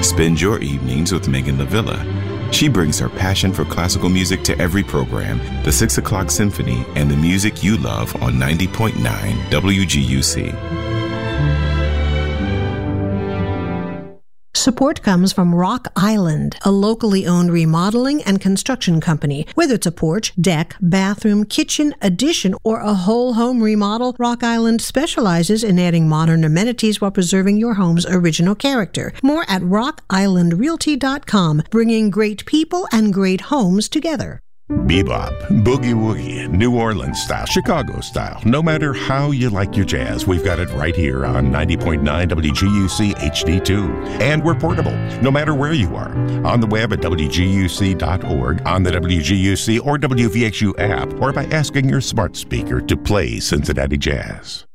Spend your evenings with Megan LaVilla. She brings her passion for classical music to every program, the 6 o'clock Symphony, and the music you love on 90.9 WGUC. Support comes from Rock Island, a locally owned remodeling and construction company. Whether it's a porch, deck, bathroom, kitchen, addition, or a whole home remodel, Rock Island specializes in adding modern amenities while preserving your home's original character. More at rockislandrealty.com, bringing great people and great homes together. Bebop, boogie woogie, New Orleans style, Chicago style. No matter how you like your jazz, we've got it right here on 90.9 WGUC HD2. And we're portable, no matter where you are. On the web at WGUC.org, on the WGUC or WVXU app, or by asking your smart speaker to play Cincinnati Jazz.